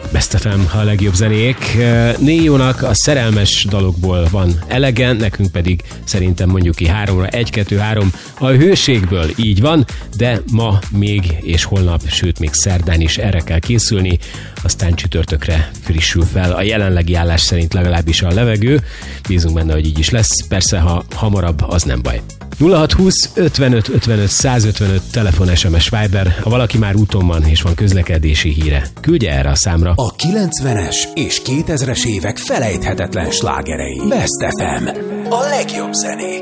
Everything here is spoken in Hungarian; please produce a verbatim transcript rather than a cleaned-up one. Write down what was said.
Best ef em, a legjobb zenék. Néjónak a szerelmes dalokból van elegen, nekünk pedig szerintem mondjuk ki háromra, egy, kettő, három a hőségből, így van, de ma még és holnap, sőt még szerdán is erre kell készülni, aztán csütörtökre frissül fel a jelenlegi állás szerint legalábbis a levegő. Bízunk benne, hogy így is lesz. Persze, ha hamarabb, az nem baj. nulla hat húsz ötvenöt ötvenöt százötvenöt telefon, es em es, Viber. Ha valaki már úton van és van közlekedési híre, küldje erre a számra. A kilencvenes és kétezres évek felejthetetlen slágerei. Best ef em. A legjobb zenék.